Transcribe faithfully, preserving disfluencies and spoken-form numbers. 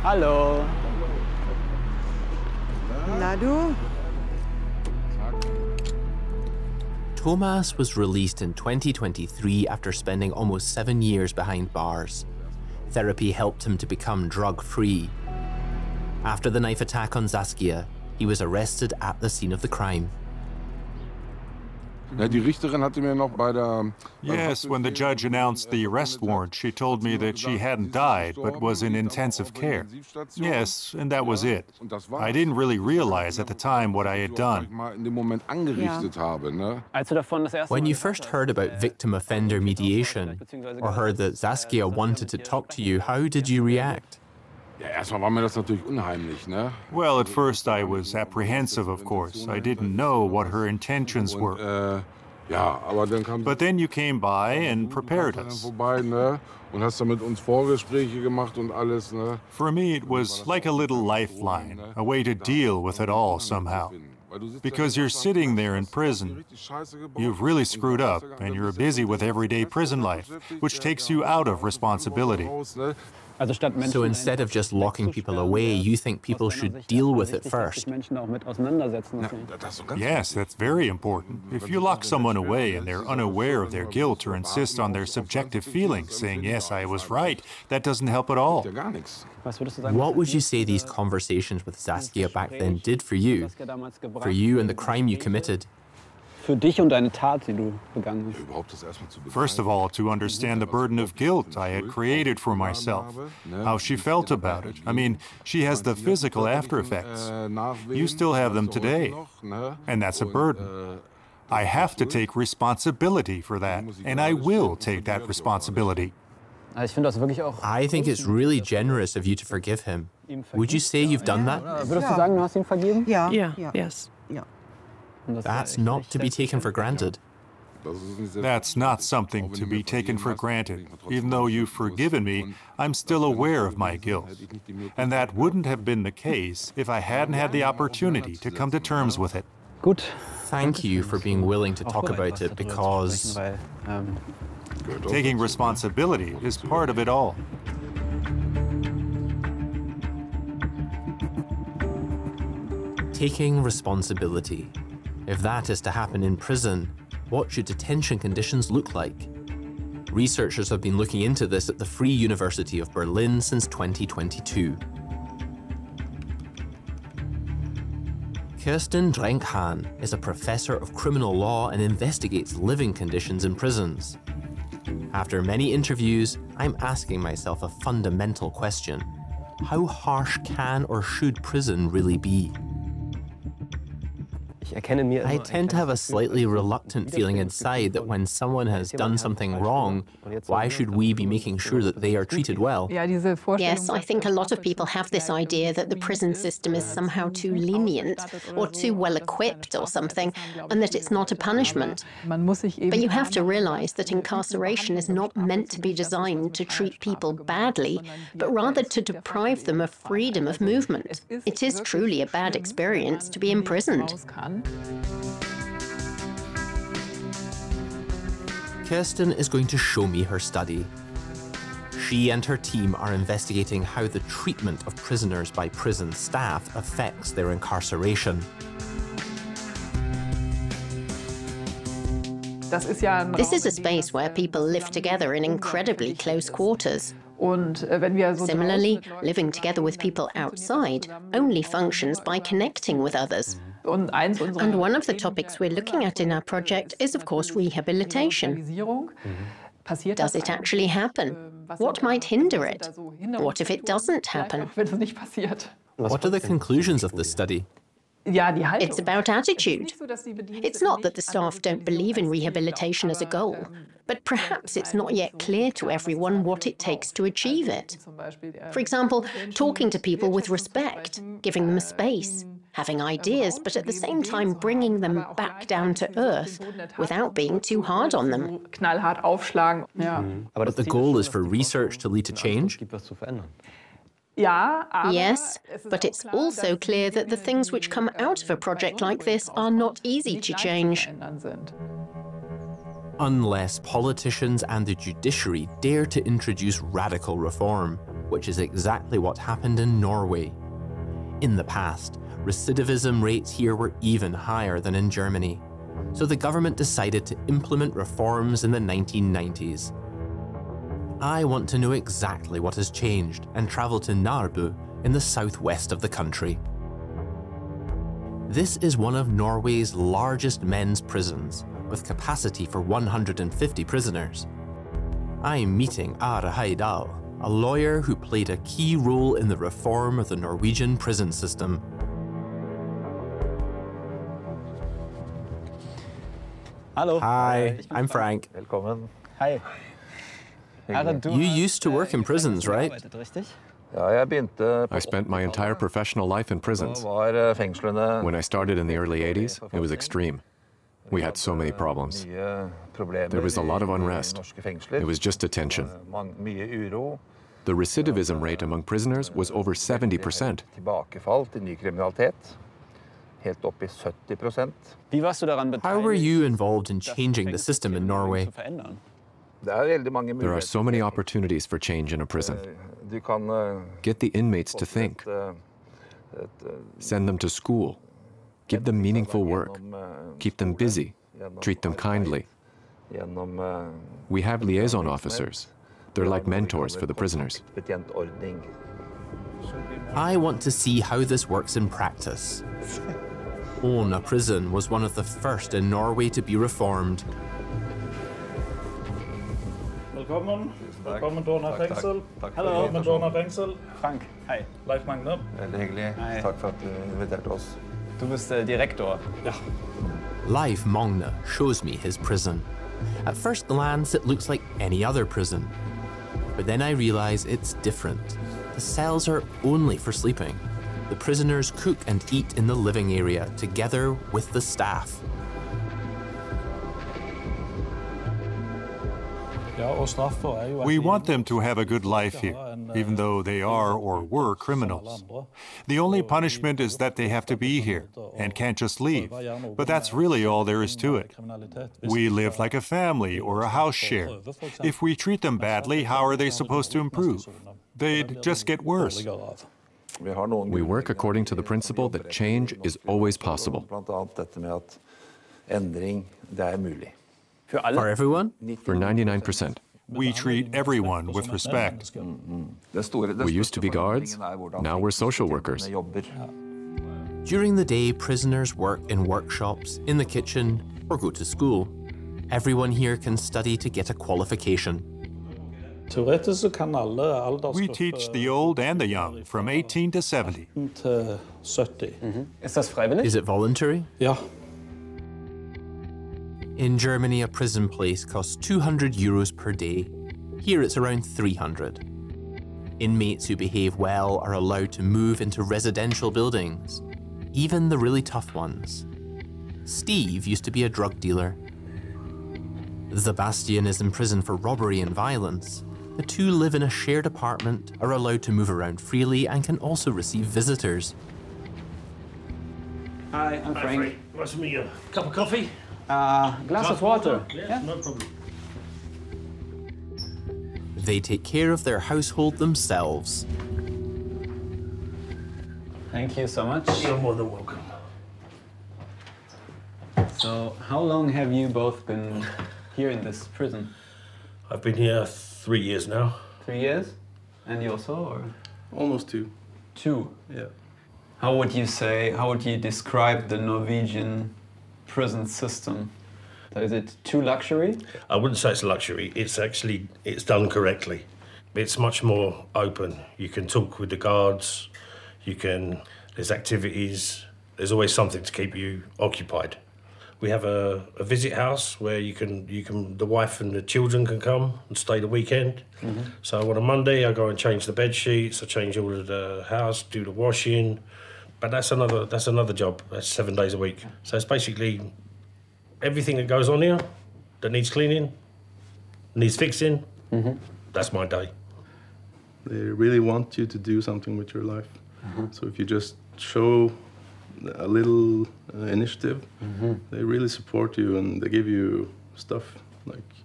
Hallo. Na du? Thomas was released in twenty twenty-three after spending almost seven years behind bars. Therapy helped him to become drug-free. After the knife attack on Saskia, he was arrested at the scene of the crime. Yes, when the judge announced the arrest warrant, she told me that she hadn't died, but was in intensive care. Yes, and that was it. I didn't really realize at the time what I had done. When you first heard about victim offender mediation, or heard that Saskia wanted to talk to you, how did you react? Well, at first I was apprehensive, of course. I didn't know what her intentions were. But then you came by and prepared us. For me, it was like a little lifeline, a way to deal with it all somehow. Because you're sitting there in prison, you've really screwed up, and you're busy with everyday prison life, which takes you out of responsibility. So instead of just locking people away, you think people should deal with it first? Yes, that's very important. If you lock someone away and they're unaware of their guilt or insist on their subjective feelings, saying, yes, I was right, that doesn't help at all. What would you say these conversations with Saskia back then did for you? For you and the crime you committed? First of all, to understand the burden of guilt I had created for myself, how she felt about it. I mean, she has the physical after effects. You still have them today, and that's a burden. I have to take responsibility for that, and I will take that responsibility. I think it's really generous of you to forgive him. Would you say you've done that? Yeah. Yeah. Yeah. Yes. Yeah. That's not to be taken for granted. That's not something to be taken for granted. Even though you've forgiven me, I'm still aware of my guilt. And that wouldn't have been the case if I hadn't had the opportunity to come to terms with it. Thank you for being willing to talk about it, because taking responsibility is part of it all. Taking responsibility. If that is to happen in prison, what should detention conditions look like? Researchers have been looking into this at the Free University of Berlin since twenty twenty-two. Kirsten Drenk-Hahn is a professor of criminal law and investigates living conditions in prisons. After many interviews, I'm asking myself a fundamental question. How harsh can or should prison really be? I tend to have a slightly reluctant feeling inside that when someone has done something wrong, why should we be making sure that they are treated well? Yes, I think a lot of people have this idea that the prison system is somehow too lenient or too well equipped or something, and that it's not a punishment. But you have to realize that incarceration is not meant to be designed to treat people badly, but rather to deprive them of freedom of movement. It is truly a bad experience to be imprisoned. Kirsten is going to show me her study. She and her team are investigating how the treatment of prisoners by prison staff affects their incarceration. This is a space where people live together in incredibly close quarters. Similarly, living together with people outside only functions by connecting with others. And one of the topics we're looking at in our project is, of course, rehabilitation. Does it actually happen? What might hinder it? What if it doesn't happen? What are the conclusions of this study? It's about attitude. It's not that the staff don't believe in rehabilitation as a goal, but perhaps it's not yet clear to everyone what it takes to achieve it. For example, talking to people with respect, giving them a space, having ideas, but at the same time bringing them back down to earth without being too hard on them. But the goal is for research to lead to change? Yes, but it's also clear that the things which come out of a project like this are not easy to change. Unless politicians and the judiciary dare to introduce radical reform, which is exactly what happened in Norway. In the past, recidivism rates here were even higher than in Germany, so the government decided to implement reforms in the nineteen nineties. I want to know exactly what has changed and travel to Narbu in the southwest of the country. This is one of Norway's largest men's prisons, with capacity for one hundred fifty prisoners. I'm meeting Are Heidal, a lawyer who played a key role in the reform of the Norwegian prison system. Hello. Hi, I'm Frank. Velkommen. Hi. You used to work in prisons, right? I spent my entire professional life in prisons. When I started in the early eighties, it was extreme. We had so many problems. There was a lot of unrest. It was just detention. The recidivism rate among prisoners was over seventy percent. How were you involved in changing the system in Norway? There are so many opportunities for change in a prison. Get the inmates to think. Send them to school. Give them meaningful work. Keep them busy. Treat them kindly. We have liaison officers. They're like mentors for the prisoners. I want to see how this works in practice. Åna prison was one of the first in Norway to be reformed. Velkommen. Velkommen til Åna fengsel. Hallo, med Åna fengsel. Frank, hei. Leif Magne. Veldig hyggelig. Hei. Takk for at du inviterte oss. Du bist äh, Direktor. Ja. Leif Magne shows me his prison. At first glance, it looks like any other prison. But then I realize it's different. The cells are only for sleeping. The prisoners cook and eat in the living area together with the staff. We want them to have a good life here, even though they are or were criminals. The only punishment is that they have to be here and can't just leave, but that's really all there is to it. We live like a family or a house share. If we treat them badly, how are they supposed to improve? They'd just get worse. We work according to the principle that change is always possible. For everyone? For ninety-nine percent. We treat everyone with respect. We used to be guards, now we're social workers. During the day, prisoners work in workshops, in the kitchen, or go to school. Everyone here can study to get a qualification. We teach the old and the young, from eighteen to seventy. Ist das freiwillig? Is it voluntary? Ja. In Germany, a prison place costs two hundred euros per day. Here it's around three hundred. Inmates who behave well are allowed to move into residential buildings, even the really tough ones. Steve used to be a drug dealer. Sebastian is in prison for robbery and violence. The two live in a shared apartment, are allowed to move around freely, and can also receive visitors. Hi, I'm Frank. Frank. Nice to meet you. Cup of coffee? Uh, glass of water. Yeah, Yeah. no problem. They take care of their household themselves. Thank you so much. You're more than welcome. So, how long have you both been here in this prison? I've been here three years now. Three years? And you also, or? Almost two. Two? Yeah. How would you say, how would you describe the Norwegian prison system? Is it too luxury? I wouldn't say it's a luxury. It's actually, it's done correctly. It's much more open. You can talk with the guards. You can, there's activities. There's always something to keep you occupied. We have a, a visit house where you can, you can, the wife and the children can come and stay the weekend. Mm-hmm. So on a Monday, I go and change the bed sheets. I change all of the house, do the washing. But that's another, that's another job. That's seven days a week. So it's basically everything that goes on here that needs cleaning, needs fixing. Mm-hmm. That's my day. They really want you to do something with your life. Mm-hmm. So if you just show a little uh, initiative, mm-hmm. they really support you and they give you stuff like